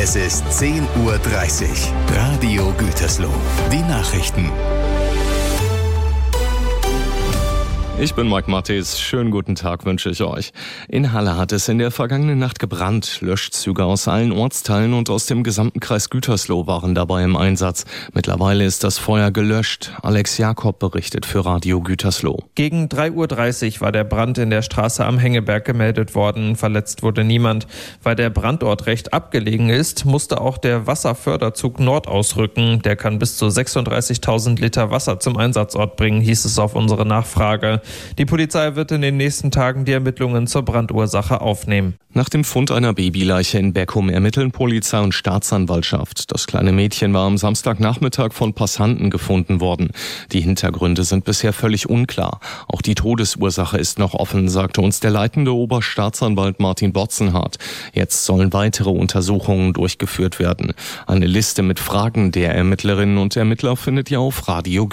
Es ist 10:30 Uhr. Radio Gütersloh. Die Nachrichten. Ich bin Mike Mattes. Schönen guten Tag wünsche ich euch. In Halle hat es in der vergangenen Nacht gebrannt. Löschzüge aus allen Ortsteilen und aus dem gesamten Kreis Gütersloh waren dabei im Einsatz. Mittlerweile ist das Feuer gelöscht. Alex Jakob berichtet für Radio Gütersloh. Gegen 3:30 Uhr war der Brand in der Straße am Hängeberg gemeldet worden. Verletzt wurde niemand. Weil der Brandort recht abgelegen ist, musste auch der Wasserförderzug Nord ausrücken. Der kann bis zu 36.000 Liter Wasser zum Einsatzort bringen, hieß es auf unsere Nachfrage. Die Polizei wird in den nächsten Tagen die Ermittlungen zur Brandursache aufnehmen. Nach dem Fund einer Babyleiche in Beckum ermitteln Polizei und Staatsanwaltschaft. Das kleine Mädchen war am Samstagnachmittag von Passanten gefunden worden. Die Hintergründe sind bisher völlig unklar. Auch die Todesursache ist noch offen, sagte uns der leitende Oberstaatsanwalt Martin Botzenhardt. Jetzt sollen weitere Untersuchungen durchgeführt werden. Eine Liste mit Fragen der Ermittlerinnen und Ermittler findet ihr auf Radio